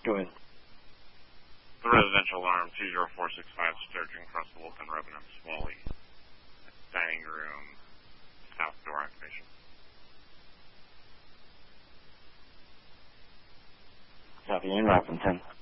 Go ahead. The residential alarm, 20465, Sturgeon, across the Wolfen Road in Smalley. Dining room, south door activation. Copy, en route from 10.